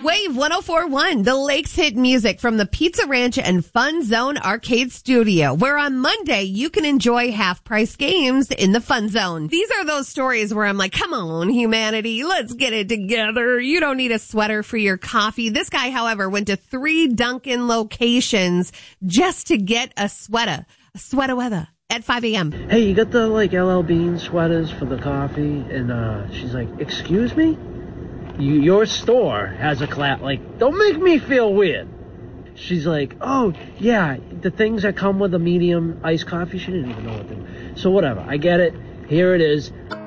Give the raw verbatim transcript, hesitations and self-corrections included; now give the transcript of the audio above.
Wave one oh four point one, the Lakes hit music from the Pizza Ranch and Fun Zone Arcade Studio, where on Monday you can enjoy half-price games in the Fun Zone. These are those stories where I'm like, come on, humanity, let's get it together. You don't need a sweater for your coffee. This guy, however, went to three Dunkin' locations just to get a sweater, a sweater weather. At five a.m. Hey, you got the, like, L L Bean sweaters for the coffee? And uh, she's like, excuse me? You, your store has a clap. Like, don't make me feel weird. She's like, oh, yeah, the things that come with a medium iced coffee. She didn't even know what they were. So whatever, I get it. Here it is.